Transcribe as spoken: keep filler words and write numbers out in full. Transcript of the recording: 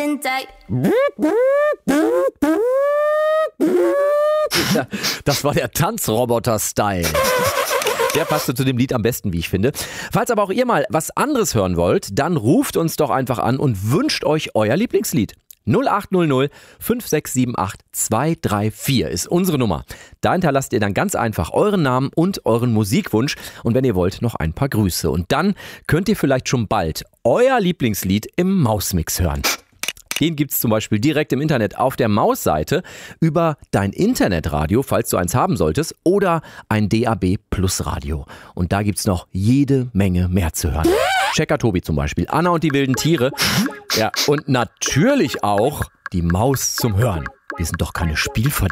and tight. Ja, das war der Tanzroboter-Style. Der passte zu dem Lied am besten, wie ich finde. Falls aber auch ihr mal was anderes hören wollt, dann ruft uns doch einfach an und wünscht euch euer Lieblingslied. null acht null null fünf sechs sieben acht zwei drei vier ist unsere Nummer. Da hinterlasst ihr dann ganz einfach euren Namen und euren Musikwunsch und wenn ihr wollt, noch ein paar Grüße. Und dann könnt ihr vielleicht schon bald euer Lieblingslied im Mausmix hören. Den gibt's zum Beispiel direkt im Internet auf der Maus-Seite über dein Internetradio, falls du eins haben solltest, oder ein D A B Plus Radio. Und da gibt's noch jede Menge mehr zu hören. Checker Tobi zum Beispiel, Anna und die wilden Tiere. Ja, und natürlich auch die Maus zum Hören. Wir sind doch keine Spielverderber.